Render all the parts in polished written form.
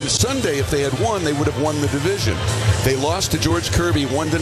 Sunday, if they had won, they would have won the division. They lost to George Kirby 1-0.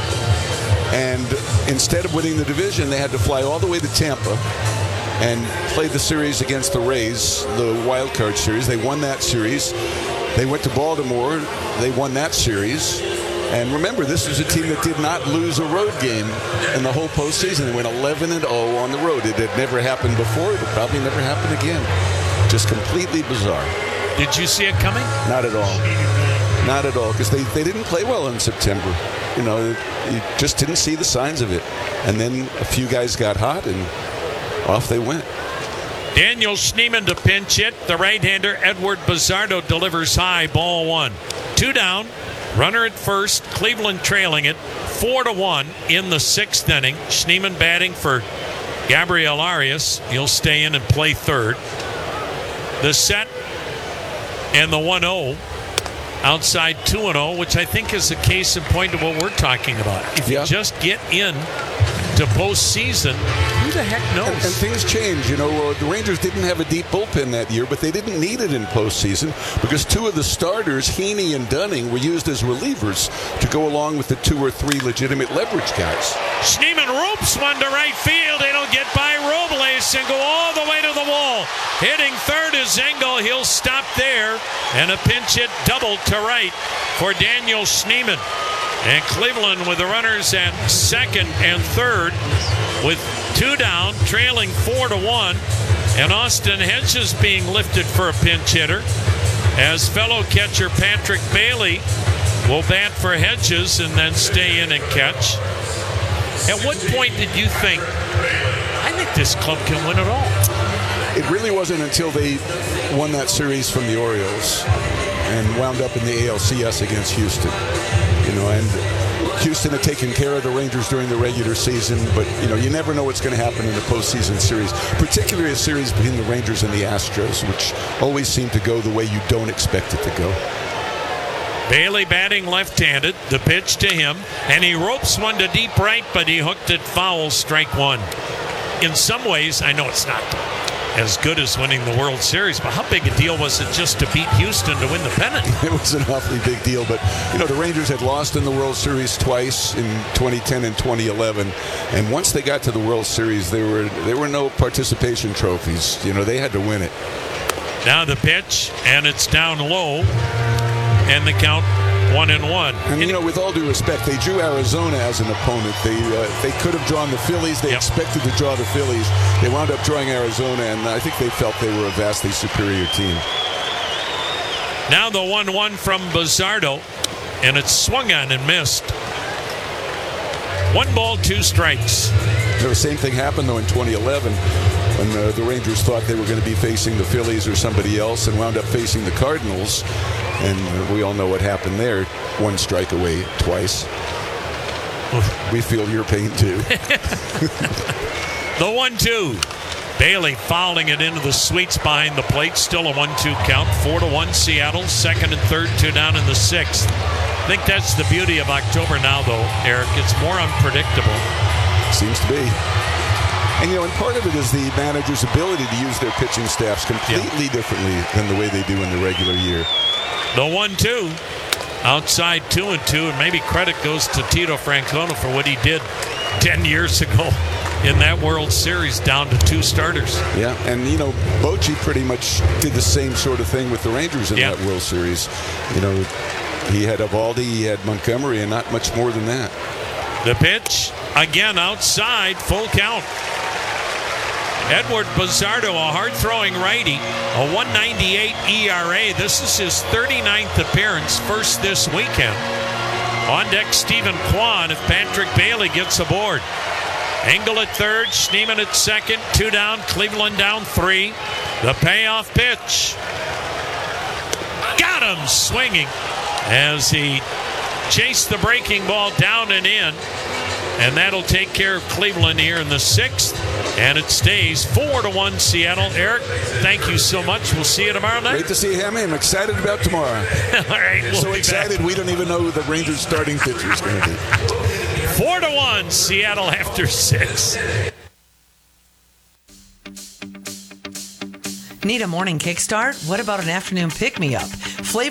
And instead of winning the division, they had to fly all the way to Tampa and play the series against the Rays, the wild card series. They won that series. They went to Baltimore. They won that series. And remember, this was a team that did not lose a road game in the whole postseason. They went 11-0 on the road. It had never happened before. It will probably never happen again. Just completely bizarre. Did you see it coming? Not at all. Not at all, because they didn't play well in September. You just didn't see the signs of it. And then a few guys got hot, and off they went. Daniel Schneemann to pinch hit. The right-hander Edward Bizzardo delivers high. Ball 1. 2 down. Runner at first. Cleveland trailing it 4-1 in the 6th inning. Schneemann batting for Gabriel Arias. He'll stay in and play third. The set and the 1-0. Outside 2-0, which I think is a case in point of what we're talking about. If you just get in to postseason, who the heck knows? And things change. The Rangers didn't have a deep bullpen that year, but they didn't need it in postseason because 2 of the starters, Heaney and Dunning, were used as relievers to go along with the 2 or 3 legitimate leverage guys. Schneemann ropes one to right field. It'll get by Robles and go all the way to the wall. Hitting third is Engel. He'll stop there. And a pinch hit double to right for Daniel Schneemann. And Cleveland with the runners at second and third with 2 down, trailing 4-1. And Austin Hedges being lifted for a pinch hitter as fellow catcher Patrick Bailey will bat for Hedges and then stay in and catch. At what point did you think, I think this club can win it all? It really wasn't until they won that series from the Orioles and wound up in the ALCS against Houston. And Houston had taken care of the Rangers during the regular season, but you never know what's going to happen in a postseason series, particularly a series between the Rangers and the Astros, which always seem to go the way you don't expect it to go. Bailey batting left-handed, the pitch to him, and he ropes one to deep right, but he hooked it foul, strike 1. In some ways, I know it's not as good as winning the World Series, but how big a deal was it just to beat Houston to win the pennant? It was an awfully big deal, but the Rangers had lost in the World Series twice in 2010 and 2011, and once they got to the World Series, there were no participation trophies. They had to win it. Now the pitch, and it's down low, and the count 1-1. And with all due respect, they drew Arizona as an opponent. They could have drawn the Phillies. They expected to draw the Phillies. They wound up drawing Arizona, and I think they felt they were a vastly superior team. Now the 1-1 from Bizzardo, and it's swung on and missed. 1 ball, 2 strikes. The same thing happened, though, in 2011 when the Rangers thought they were going to be facing the Phillies or somebody else and wound up facing the Cardinals. And we all know what happened there. 1 strike away twice. We feel your pain, too. The 1-2. Bailey fouling it into the sweets behind the plate. Still a 1-2 count. 4-1 Seattle. Second and third, 2 down in the 6th. I think that's the beauty of October now, though, Eric. It's more unpredictable. Seems to be. And part of it is the manager's ability to use their pitching staffs completely differently than the way they do in the regular year. The 1-2, outside 2-2, and maybe credit goes to Tito Francona for what he did 10 years ago in that World Series, down to 2 starters. Yeah, and Bochy pretty much did the same sort of thing with the Rangers in that World Series. He had Eovaldi, he had Montgomery, and not much more than that. The pitch, again outside, full count. Edward Bizzardo, a hard-throwing righty, a 1.98 ERA. This is his 39th appearance, first this weekend. On deck, Stephen Kwan if Patrick Bailey gets aboard. Engel at third, Schneemann at second, 2 down, Cleveland down 3. The payoff pitch. Got him swinging as he chased the breaking ball down and in. And that'll take care of Cleveland here in the 6th. And it stays 4-1 Seattle. Eric, thank you so much. We'll see you tomorrow night. Great to see you, Hammy. I'm excited about tomorrow. All right, we'll so excited we don't even know who the Rangers starting pitcher is going to be. 4-1 Seattle after 6. Need a morning kickstart? What about an afternoon pick-me-up?